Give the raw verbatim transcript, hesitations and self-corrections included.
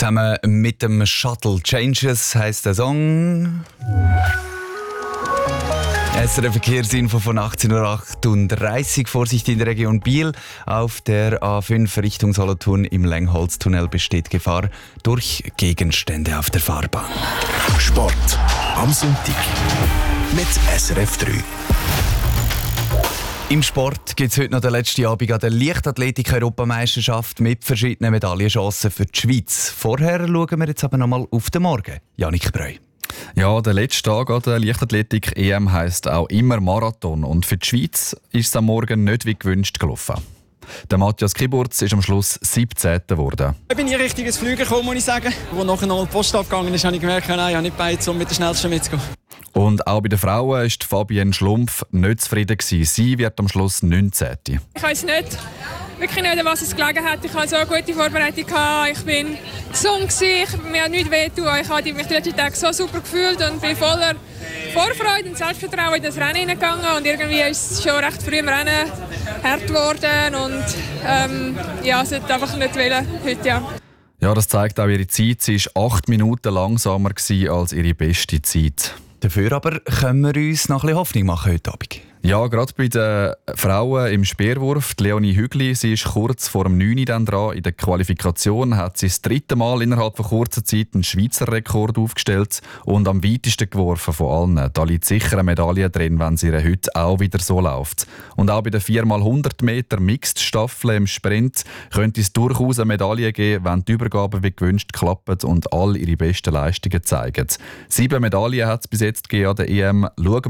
Zusammen mit dem Shuttle Changes heisst der Song. S R F-Verkehrsinfo von achtzehn Uhr achtunddreißig. Vorsicht in der Region Biel. Auf der A fünf Richtung Solothurn im Längholztunnel besteht Gefahr durch Gegenstände auf der Fahrbahn. Sport am Sonntag mit S R F drei. Im Sport gibt es heute noch den letzten Abend an der Leichtathletik-Europameisterschaft mit verschiedenen Medaillenchancen für die Schweiz. Vorher schauen wir jetzt aber noch mal auf den Morgen. Janik Breu. Ja, der letzte Tag an der Leichtathletik-E M heisst auch immer Marathon. Und für die Schweiz ist es am Morgen nicht wie gewünscht gelaufen. Der Matthias Kiburz ist am Schluss siebzehnter geworden. Ich bin nie richtig ins Fliegen gekommen, muss ich sagen. Als nachher noch die Post abgegangen ist, habe ich gemerkt, nein, ich habe nicht Beine, um mit der Schnellsten mitzugehen. Und auch bei den Frauen war Fabienne Schlumpf nicht zufrieden. Sie wird am Schluss neunzehnte Ich weiß nicht, wirklich nicht, an was es gelegen hat. Ich hatte so eine gute Vorbereitung. Ich bin gesund, mir hat nichts wehtun. Ich habe mich die letzten Tage so super gefühlt und bin voller Vorfreude und Selbstvertrauen in das Rennen hineingegangen. Und irgendwie ist es schon recht früh im Rennen hart geworden. Und ähm, ja, es hat einfach nicht wollen heute, ja. Ja, das zeigt auch ihre Zeit. Sie war acht Minuten langsamer als ihre beste Zeit. Dafür aber können wir uns noch ein bisschen Hoffnung machen heute Abend. Ja, gerade bei den Frauen im Speerwurf. Die Leonie Hügli, sie ist kurz vor dem neun dann dran. In der Qualifikation hat sie das dritte Mal innerhalb von kurzer Zeit einen Schweizer Rekord aufgestellt und am weitesten geworfen von allen. Da liegt sicher eine Medaille drin, wenn sie heute auch wieder so läuft. Und auch bei den vier mal hundert Meter Mixed-Staffel im Sprint könnte es durchaus eine Medaille geben, wenn die Übergaben wie gewünscht klappen und all ihre besten Leistungen zeigen. Sieben Medaillen hat es bis jetzt gegeben an der E M. Schauen